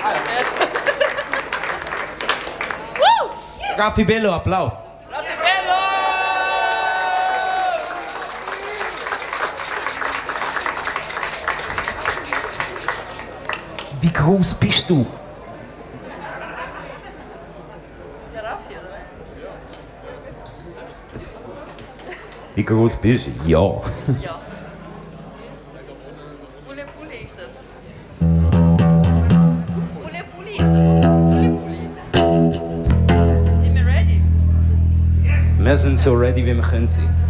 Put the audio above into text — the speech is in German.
Raffi Bello, Applaus. Raffi Bello! Wie groß bist du? Ja, Raffi, oder was? Wie groß bist du? Ja. Ja. Pule Pule ist das. Pule Pule ist das. Pule Pule. Sind wir ready? Wir sind so ready, wie wir können sein.